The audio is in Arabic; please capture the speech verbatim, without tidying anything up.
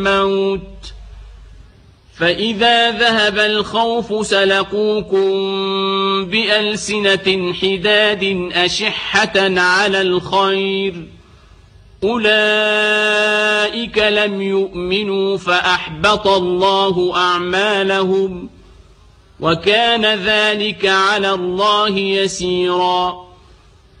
الموت فإذا ذهب الخوف سلقوكم بألسنة حداد أشحة على الخير أولئك لم يؤمنوا فأحبط الله أعمالهم وكان ذلك على الله يسيرا